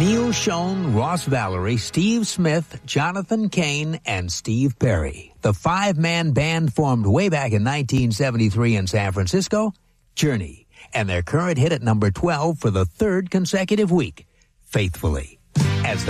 Neil Schon, Ross Valerie, Steve Smith, Jonathan Cain, and Steve Perry. The five-man band formed way back in 1973 in San Francisco, Journey, and their current hit at number 12 for the third consecutive week, Faithfully.